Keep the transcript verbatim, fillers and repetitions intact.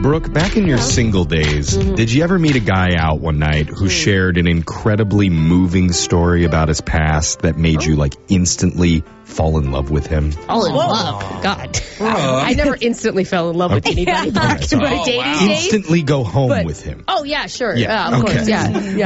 Brooke, back in your single days, did you ever meet a guy out one night who shared an incredibly moving story about his past that made you, like, instantly fall in love with him? Fall in love? God. I never instantly fell in love with anybody back in my dating days. Instantly go home But- with him. Oh, yeah, sure. Yeah, Yeah, of okay. course, yeah. yeah.